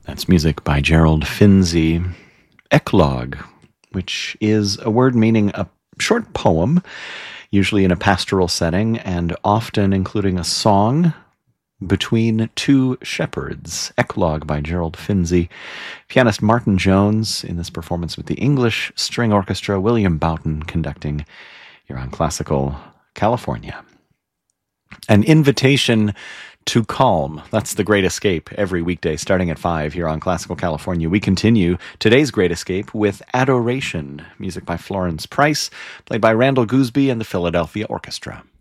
That's music by Gerald Finzi. Eclogue, which is a word meaning a short poem, usually in a pastoral setting, and often including a song between two shepherds. Eclogue by Gerald Finzi. Pianist Martin Jones in this performance with the English String Orchestra, William Boughton conducting here on Classical California. An invitation to calm. That's The Great Escape every weekday starting at 5 here on Classical California. We continue today's Great Escape with Adoration, music by Florence Price, played by Randall Gooseby and the Philadelphia Orchestra.